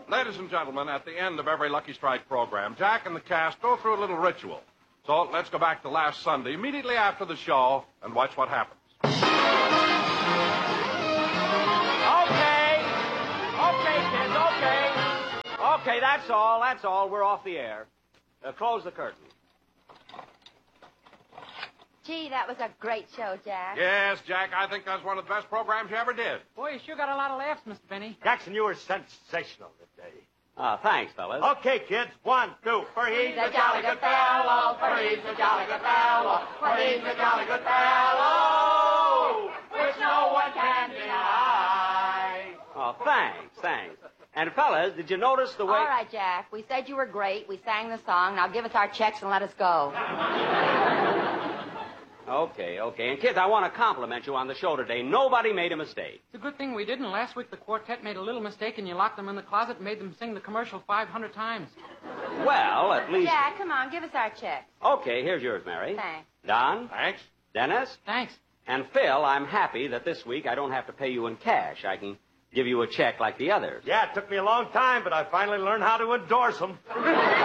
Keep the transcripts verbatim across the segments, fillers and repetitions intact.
Ladies and gentlemen, at the end of every Lucky Strike program, Jack and the cast go through a little ritual. So let's go back to last Sunday, immediately after the show, and watch what happens. Okay. Okay, kids, okay. Okay, that's all, that's all. We're off the air. Uh, close the curtain. Gee, that was a great show, Jack. Yes, Jack, I think that's one of the best programs you ever did. Boy, you sure got a lot of laughs, Mister Benny. Jackson, you were sensational today. Ah, thanks, fellas. Okay, kids. One, two. For he's a jolly good fellow. For he's a jolly good fellow. For he's a jolly good fellow. Which no one can deny. Oh, thanks, thanks. And, fellas, did you notice the way... All right, Jack. We said you were great. We sang the song. Now give us our checks and let us go. Okay, okay. And, kids, I want to compliment you on the show today. Nobody made a mistake. It's a good thing we didn't. Last week, the quartet made a little mistake, and you locked them in the closet and made them sing the commercial five hundred times. Well, at least... Jack, come on. Give us our checks. Okay, here's yours, Mary. Thanks. Don? Thanks. Dennis? Thanks. And, Phil, I'm happy that this week I don't have to pay you in cash. I can give you a check like the others. Yeah, it took me a long time, but I finally learned how to endorse them. Uh,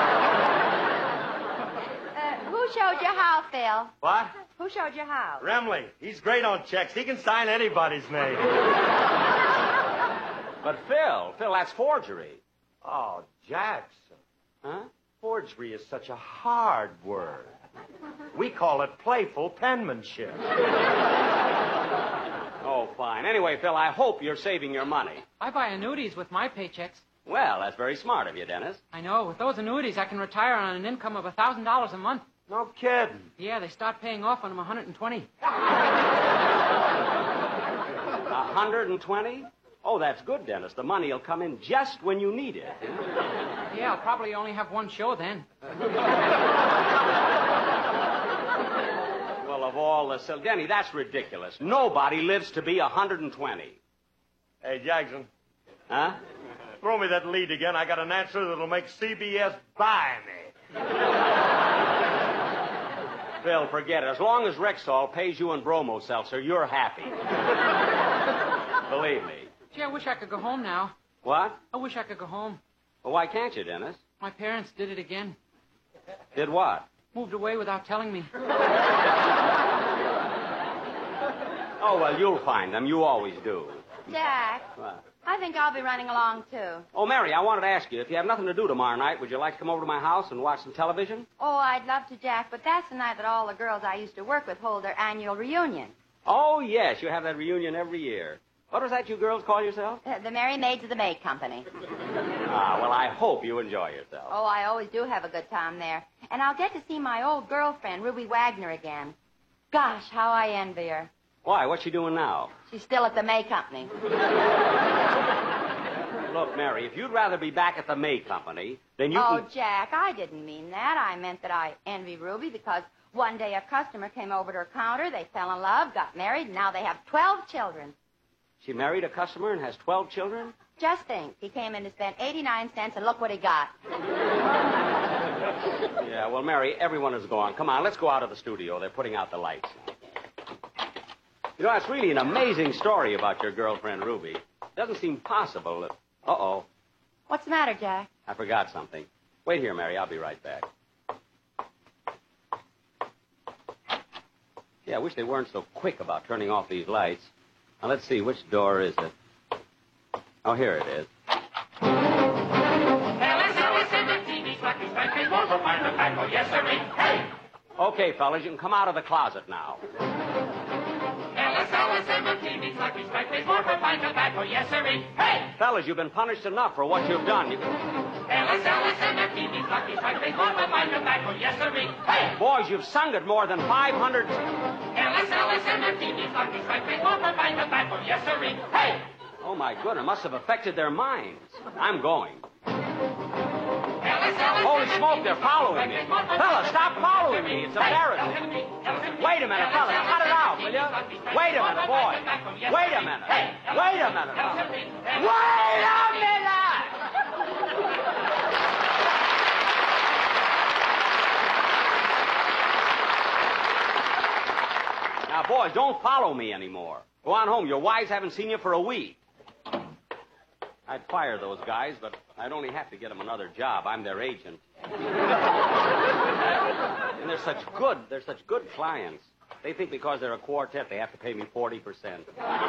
who showed you how, Phil? What? Who showed you how? Remley. He's great on checks. He can sign anybody's name. But, Phil, Phil, that's forgery. Oh, Jackson. Huh? Forgery is such a hard word. We call it playful penmanship. Oh, fine. Anyway, Phil, I hope you're saving your money. I buy annuities with my paychecks. Well, that's very smart of you, Dennis. I know. With those annuities, I can retire on an income of one thousand dollars a month. No kidding. Yeah, they start paying off when I'm one hundred twenty. one hundred twenty? Oh, that's good, Dennis. The money will come in just when you need it. Yeah, I'll probably only have one show then. Well, of all the... So, Denny, that's ridiculous. Nobody lives to be one hundred twenty. Hey, Jackson. Huh? Throw me that lead again. I got an answer that'll make C B S buy me. Phil, forget it. As long as Rexall pays you in Bromo seltzer, you're happy. Believe me. Gee, I wish I could go home now. What? I wish I could go home. Well, why can't you, Dennis? My parents did it again. Did what? Moved away without telling me. Oh, well, you'll find them. You always do. Jack, What? I think I'll be running along, too. Oh, Mary, I wanted to ask you, if you have nothing to do tomorrow night, would you like to come over to my house and watch some television? Oh, I'd love to, Jack, but that's the night that all the girls I used to work with hold their annual reunion. Oh, yes, you have that reunion every year. What was that you girls call yourself? Uh, the Merry Maids of the May Company. Ah, well, I hope you enjoy yourself. Oh, I always do have a good time there. And I'll get to see my old girlfriend, Ruby Wagner, again. Gosh, how I envy her. Why? What's she doing now? She's still at the May Company. Look, Mary, if you'd rather be back at the May Company, then you Oh, can... Jack, I didn't mean that. I meant that I envy Ruby because one day a customer came over to her counter, they fell in love, got married, and now they have twelve children. She married a customer and has twelve children? Just think, he came in to spend eighty-nine cents, and look what he got. Yeah, well, Mary, everyone is gone. Come on, let's go out of the studio. They're putting out the lights. You know, it's really an amazing story about your girlfriend, Ruby. It doesn't seem possible that... Uh-oh. What's the matter, Jack? I forgot something. Wait here, Mary. I'll be right back. Yeah, I wish they weren't so quick about turning off these lights. Now, let's see. Which door is it? Oh, here it is. Okay, fellas, you can come out of the closet now. Fellas, you've been punished enough for what you've done. You... Boys, you've sung it more than five hundred... Oh, my goodness, it must have affected their minds. I'm going. Holy smoke, they're following me. Fellas, stop following me. It's embarrassing. Wait a minute, fellas. Cut it out, will you? Wait a minute, boy. Wait a minute. Wait a minute, fellas. Wait a minute! Now, boys, don't follow me anymore. Go on home. Your wives haven't seen you for a week. I'd fire those guys, but I'd only have to get them another job. I'm their agent. And they're such good, they're such good clients. They think because they're a quartet, they have to pay me forty percent.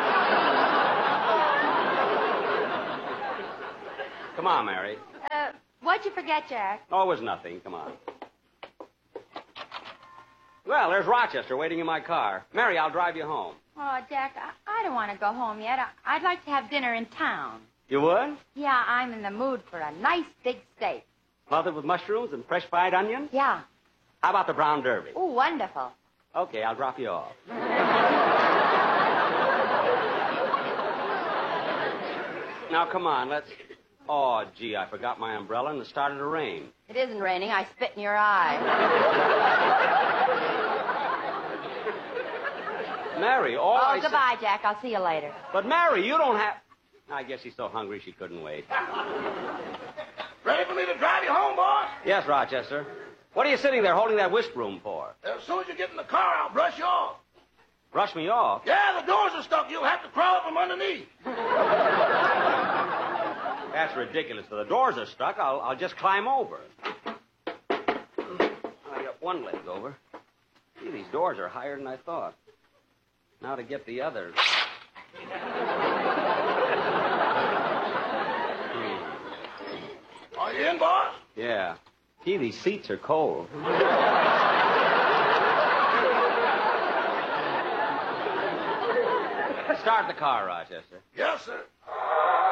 Come on, Mary. Uh, what'd you forget, Jack? Oh, it was nothing. Come on. Well, there's Rochester waiting in my car. Mary, I'll drive you home. Oh, Jack, I, I don't want to go home yet. I, I'd like to have dinner in town. You would? Yeah, I'm in the mood for a nice big steak. Smothered with mushrooms and fresh fried onions? Yeah. How about the brown derby? Oh, wonderful. Okay, I'll drop you off. Now, come on, let's... Oh, gee, I forgot my umbrella and it started to rain. It isn't raining. I spit in your eye. Mary, all Oh, I goodbye, Jack. I'll see you later. Said... But, Mary, you don't have... I guess she's so hungry she couldn't wait. Ready for me to drive you home, boss? Yes, Rochester. What are you sitting there holding that whisk broom for? As soon as you get in the car, I'll brush you off. Brush me off? Yeah, the doors are stuck. You'll have to crawl up from underneath. That's ridiculous. If the doors are stuck, I'll, I'll just climb over. I got one leg over. Gee, these doors are higher than I thought. Now to get the other. Hmm. Are you in, boss? Yeah. Gee, these seats are cold. Start the car, Rochester. Yes, sir.